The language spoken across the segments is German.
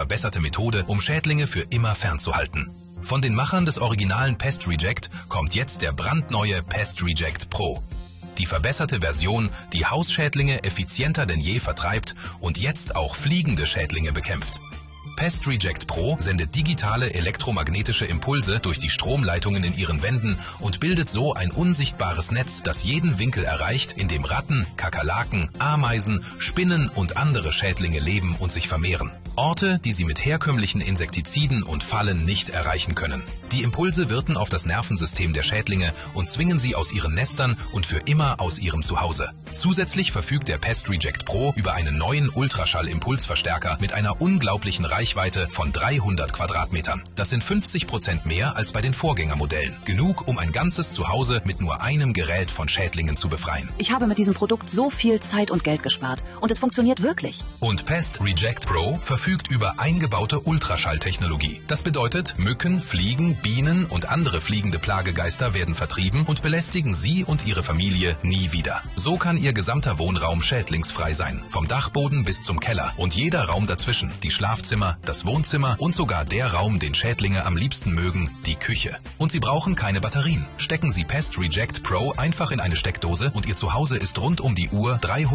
verbesserte Methode, um Schädlinge für immer fernzuhalten. Von den Machern des originalen Pest Reject kommt jetzt der brandneue Pest Reject Pro. Die verbesserte Version, die Hausschädlinge effizienter denn je vertreibt und jetzt auch fliegende Schädlinge bekämpft. Pest Reject Pro sendet digitale elektromagnetische Impulse durch die Stromleitungen in ihren Wänden und bildet so ein unsichtbares Netz, das jeden Winkel erreicht, in dem Ratten, Kakerlaken, Ameisen, Spinnen und andere Schädlinge leben und sich vermehren. Orte, die sie mit herkömmlichen Insektiziden und Fallen nicht erreichen können. Die Impulse wirken auf das Nervensystem der Schädlinge und zwingen sie aus ihren Nestern und für immer aus ihrem Zuhause. Zusätzlich verfügt der Pest Reject Pro über einen neuen Ultraschall-Impulsverstärker mit einer unglaublichen Reichweite von 300 Quadratmetern. Das sind 50% mehr als bei den Vorgängermodellen. Genug, um ein ganzes Zuhause mit nur einem Gerät von Schädlingen zu befreien. Ich habe mit diesem Produkt so viel Zeit und Geld gespart und es funktioniert wirklich. Und Pest Reject Pro verfügt über eingebaute Ultraschalltechnologie. Das bedeutet, Mücken, Fliegen, Bienen und andere fliegende Plagegeister werden vertrieben und belästigen Sie und Ihre Familie nie wieder. So kann Ihr gesamter Wohnraum schädlingsfrei sein. Vom Dachboden bis zum Keller und jeder Raum dazwischen. Die Schlafzimmer, das Wohnzimmer und sogar der Raum, den Schädlinge am liebsten mögen, die Küche. Und Sie brauchen keine Batterien. Stecken Sie Pest Reject Pro einfach in eine Steckdose und Ihr Zuhause ist rund um die Uhr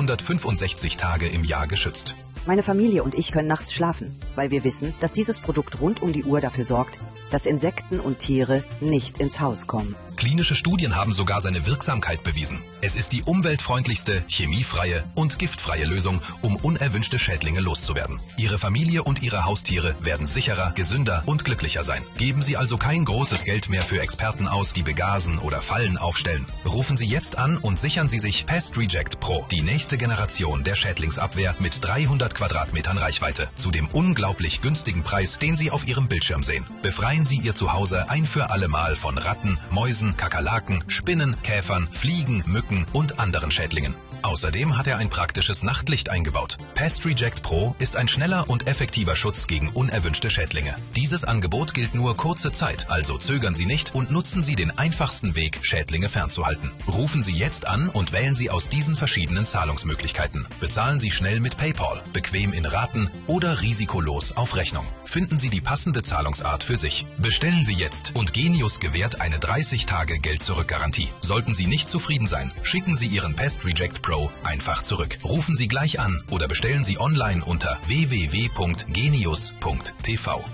365 Tage im Jahr geschützt. Meine Familie und ich können nachts schlafen, weil wir wissen, dass dieses Produkt rund um die Uhr dafür sorgt, dass Insekten und Tiere nicht ins Haus kommen. Klinische Studien haben sogar seine Wirksamkeit bewiesen. Es ist die umweltfreundlichste, chemiefreie und giftfreie Lösung, um unerwünschte Schädlinge loszuwerden. Ihre Familie und Ihre Haustiere werden sicherer, gesünder und glücklicher sein. Geben Sie also kein großes Geld mehr für Experten aus, die begasen oder Fallen aufstellen. Rufen Sie jetzt an und sichern Sie sich Pest Reject Pro, die nächste Generation der Schädlingsabwehr mit 300 Quadratmetern Reichweite, zu dem unglaublich günstigen Preis, den Sie auf Ihrem Bildschirm sehen. Befreien Sie Ihr Zuhause ein für alle Mal von Ratten, Mäusen, Kakerlaken, Spinnen, Käfern, Fliegen, Mücken und anderen Schädlingen. Außerdem hat er ein praktisches Nachtlicht eingebaut. Pest Reject Pro ist ein schneller und effektiver Schutz gegen unerwünschte Schädlinge. Dieses Angebot gilt nur kurze Zeit, also zögern Sie nicht und nutzen Sie den einfachsten Weg, Schädlinge fernzuhalten. Rufen Sie jetzt an und wählen Sie aus diesen verschiedenen Zahlungsmöglichkeiten. Bezahlen Sie schnell mit PayPal, bequem in Raten oder risikolos auf Rechnung. Finden Sie die passende Zahlungsart für sich. Bestellen Sie jetzt und Genius gewährt eine 30-Tage-Geld-Zurück-Garantie. Sollten Sie nicht zufrieden sein, schicken Sie Ihren Pest Reject Pro einfach zurück. Rufen Sie gleich an oder bestellen Sie online unter www.genius.tv.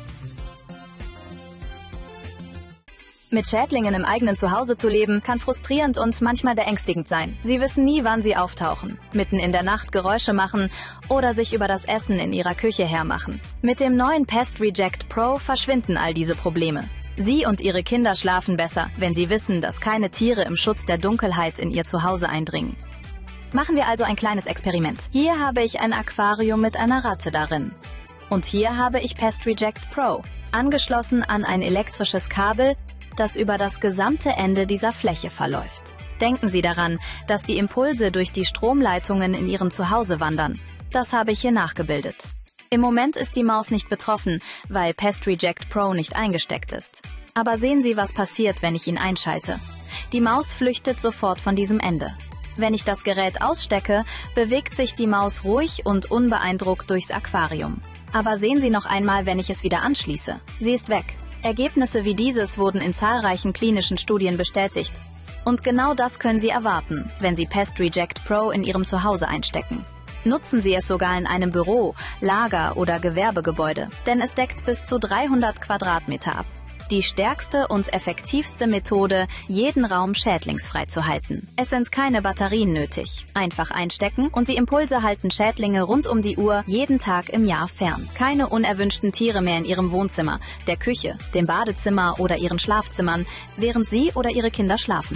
Mit Schädlingen im eigenen Zuhause zu leben, kann frustrierend und manchmal beängstigend sein. Sie wissen nie, wann sie auftauchen, mitten in der Nacht Geräusche machen oder sich über das Essen in ihrer Küche hermachen. Mit dem neuen Pest Reject Pro verschwinden all diese Probleme. Sie und Ihre Kinder schlafen besser, wenn sie wissen, dass keine Tiere im Schutz der Dunkelheit in ihr Zuhause eindringen. Machen wir also ein kleines Experiment. Hier habe ich ein Aquarium mit einer Ratte darin. Und hier habe ich Pest Reject Pro, angeschlossen an ein elektrisches Kabel, das über das gesamte Ende dieser Fläche verläuft. Denken Sie daran, dass die Impulse durch die Stromleitungen in Ihrem Zuhause wandern. Das habe ich hier nachgebildet. Im Moment ist die Maus nicht betroffen, weil Pest Reject Pro nicht eingesteckt ist. Aber sehen Sie, was passiert, wenn ich ihn einschalte. Die Maus flüchtet sofort von diesem Ende. Wenn ich das Gerät ausstecke, bewegt sich die Maus ruhig und unbeeindruckt durchs Aquarium. Aber sehen Sie noch einmal, wenn ich es wieder anschließe. Sie ist weg. Ergebnisse wie dieses wurden in zahlreichen klinischen Studien bestätigt. Und genau das können Sie erwarten, wenn Sie Pest Reject Pro in Ihrem Zuhause einstecken. Nutzen Sie es sogar in einem Büro, Lager oder Gewerbegebäude, denn es deckt bis zu 300 Quadratmeter ab. Die stärkste und effektivste Methode, jeden Raum schädlingsfrei zu halten. Es sind keine Batterien nötig. Einfach einstecken und die Impulse halten Schädlinge rund um die Uhr jeden Tag im Jahr fern. Keine unerwünschten Tiere mehr in Ihrem Wohnzimmer, der Küche, dem Badezimmer oder Ihren Schlafzimmern, während Sie oder Ihre Kinder schlafen.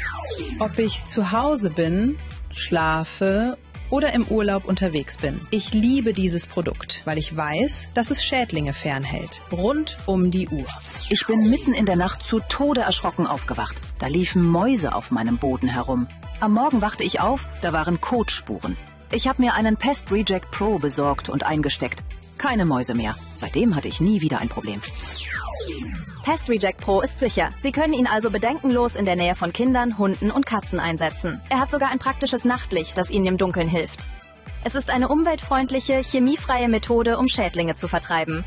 Ob ich zu Hause bin, schlafe oder im Urlaub unterwegs bin. Ich liebe dieses Produkt, weil ich weiß, dass es Schädlinge fernhält. Rund um die Uhr. Ich bin mitten in der Nacht zu Tode erschrocken aufgewacht. Da liefen Mäuse auf meinem Boden herum. Am Morgen wachte ich auf, da waren Kotspuren. Ich habe mir einen Pest Reject Pro besorgt und eingesteckt. Keine Mäuse mehr. Seitdem hatte ich nie wieder ein Problem. Pest Reject Pro ist sicher. Sie können ihn also bedenkenlos in der Nähe von Kindern, Hunden und Katzen einsetzen. Er hat sogar ein praktisches Nachtlicht, das Ihnen im Dunkeln hilft. Es ist eine umweltfreundliche, chemiefreie Methode, um Schädlinge zu vertreiben.